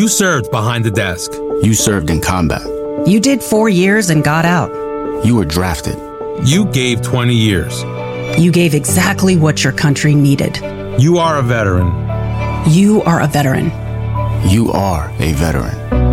You served behind the desk. You served in combat. You did 4 years and got out. You were drafted. You gave 20 years. You gave exactly what your country needed. You are a veteran. You are a veteran. You are a veteran.